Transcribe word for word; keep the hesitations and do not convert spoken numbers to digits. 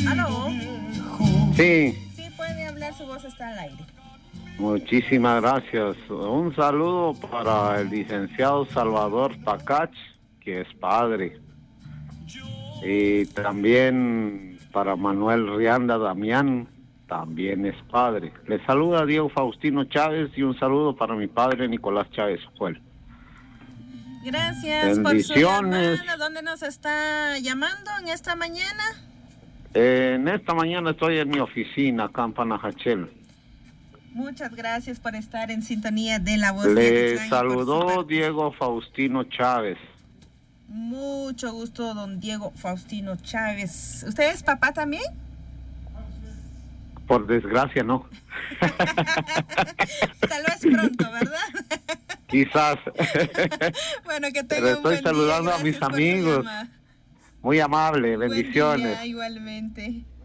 ¿Aló? Sí. Sí, puede hablar, su voz está al aire. Muchísimas gracias. Un saludo para el licenciado Salvador Tacach, que es padre. Y también para Manuel Rianda Damián, también es padre. Le saluda Diego Faustino Chávez y un saludo para mi padre Nicolás Chávez Juel. Gracias por su llamada. ¿Dónde nos está llamando en esta mañana? Eh, en esta mañana estoy en mi oficina, acá en Panajachel. Muchas gracias por estar en sintonía de La Voz. Le saludó Diego Faustino Chávez. Mucho gusto, don Diego Faustino Chávez. ¿Usted es papá también? Por desgracia, no. Tal vez pronto, ¿verdad? Quizás. Bueno, que tenga un buen día. Estoy saludando a mis amigos. Muy amable, bendiciones. Buen día, igualmente.